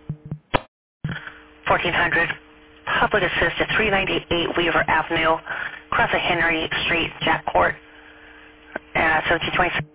1400. Public assist at 398 Weaver Avenue, across of Henry Street, Jack Court, 1726.